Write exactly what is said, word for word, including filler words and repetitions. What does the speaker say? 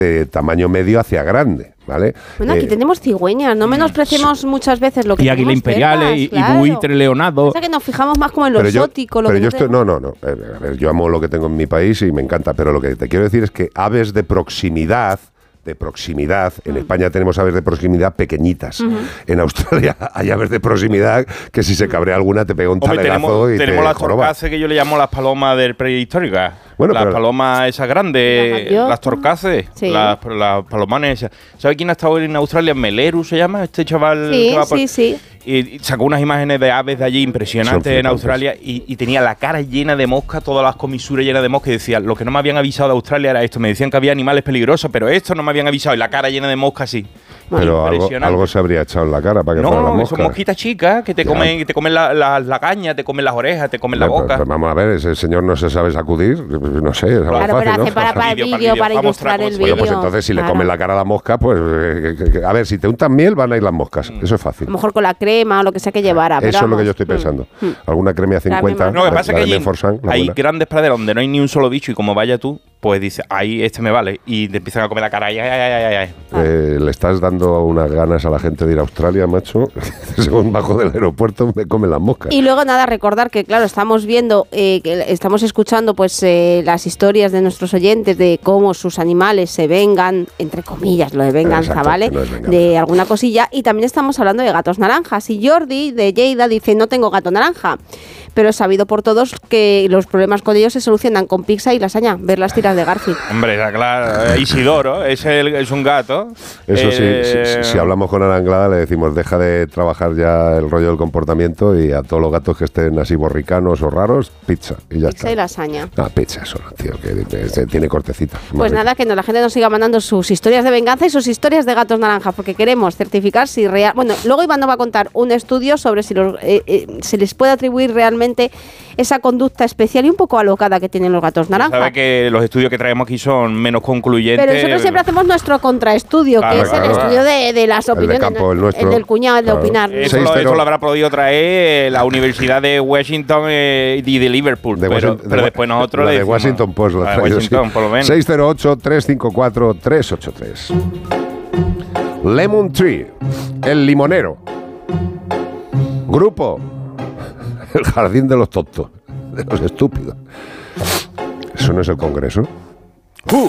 de tamaño medio hacia grande, ¿vale? Bueno, aquí eh, tenemos cigüeñas, no menospreciemos muchas veces lo que y águila imperiales y, claro. y buitre leonado. O sea que nos fijamos más como en lo pero exótico. Yo, lo pero que yo no, estoy, no, no, no. A ver, yo amo lo que tengo en mi país y me encanta, pero lo que te quiero decir es que aves de proximidad, de proximidad, en mm. España tenemos aves de proximidad pequeñitas. Uh-huh. En Australia hay aves de proximidad que si se cabrea alguna te pega un Hombre, talegazo tenemos, y tenemos te las torcaces que yo le llamo las palomas del prehistórica. Bueno, las pero, palomas esas grandes, las torcaces, sí. las, las palomanes esas. ¿Sabe quién ha estado en Australia? Meleru se llama, este chaval. Sí, que va por, sí, sí. Y sacó unas imágenes de aves de allí impresionantes en Australia y, y tenía la cara llena de mosca, todas las comisuras llenas de mosca y decía, lo que no me habían avisado de Australia era esto, me decían que había animales peligrosos, pero esto no me habían avisado y la cara llena de mosca sí. Pero algo, algo se habría echado en la cara para que no, fuera la mosca. No, son mosquitas chicas que te ya. comen, que te comen la, la, la caña, te comen las orejas, te comen la pero, boca. Pero vamos a ver, ese señor no se sabe sacudir, no sé, es algo claro, fácil, pero ¿no? hace para, para, para, vídeo, para ilustrar el vídeo. Bueno, pues entonces si claro. le comen la cara a la mosca, pues eh, que, que, a ver, si te untan miel van a ir las moscas, mm. eso es fácil. A lo mejor con la crema o lo que sea que llevara. Eso vamos. es lo que yo estoy pensando. Mm. Alguna crema a cincuenta. No, lo que pasa es que hay, Forsan, hay grandes praderas donde no hay ni un solo bicho y como vaya tú, pues dice, ahí este me vale. Y te empiezan a comer la cara. Ay, ay, ay, ay, ay. Eh, le estás dando unas ganas a la gente de ir a Australia, macho. Según bajo del aeropuerto me comen las moscas. Y luego nada, recordar que claro, estamos viendo, eh, que estamos escuchando pues eh, las historias de nuestros oyentes de cómo sus animales se vengan, entre comillas, lo de venganza, exacto, ¿vale? No es venganza. De alguna cosilla. Y también estamos hablando de gatos naranjas. Y Jordi, de Lleida, dice, no tengo gato naranja. Pero es sabido por todos que los problemas con ellos se solucionan con pizza y lasaña. Ver las tiras de Garfield. Hombre, claro. Isidoro es, el, es un gato. Eso eh, sí, si, si, si hablamos con Ana Anglada le decimos, deja de trabajar ya el rollo del comportamiento y a todos los gatos que estén así borricanos o raros, pizza. Y ya pizza está. y lasaña. Ah, pizza solo, tío, que, que, que tiene cortecita. Pues nada, que no, la gente nos siga mandando sus historias de venganza y sus historias de gatos naranjas, porque queremos certificar si real... Bueno, luego Iván nos va a contar un estudio sobre si los, eh, eh, se les puede atribuir realmente esa conducta especial y un poco alocada que tienen los gatos naranjas. Sabe que los estudios que traemos aquí son menos concluyentes. Pero nosotros siempre hacemos nuestro contraestudio, claro, que es claro, el estudio de, de las opiniones. El, de campo, el, nuestro, el del cuñado, el claro. de opinar. Eso, lo, eso lo habrá podido traer la Universidad de Washington eh, y de Liverpool. De pero, pero de, después nosotros la le de decimos, Washington Post. La de Washington, sí. Por lo menos. seis cero ocho, tres cinco cuatro, tres ocho tres. Lemon Tree, el limonero. Grupo, el jardín de los tontos, de los estúpidos. ¿Eso no es el Congreso?